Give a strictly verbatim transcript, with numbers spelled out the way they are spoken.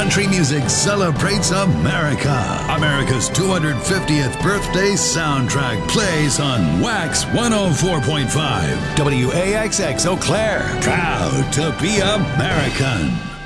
country music celebrates America. America's two hundred fiftieth birthday soundtrack plays on Wax one oh four point five. W A X X Eau Claire. Proud to be American.